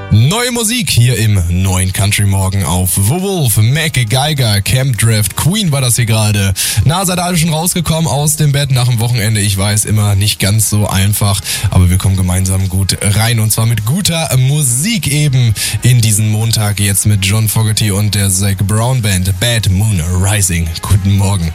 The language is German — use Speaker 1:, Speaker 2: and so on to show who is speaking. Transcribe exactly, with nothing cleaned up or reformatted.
Speaker 1: Neue Musik hier im neuen Country Morgen auf The Wolf, Mac Geiger, Camp Drift, Queen war das hier gerade. Na, seid ihr alle schon rausgekommen aus dem Bett nach dem Wochenende? Ich weiß, immer nicht ganz so einfach, aber wir kommen gemeinsam gut rein und zwar mit guter Musik eben in diesen Montag jetzt mit John Fogerty und der Zac Brown Band Bad Moon Rising. Guten Morgen.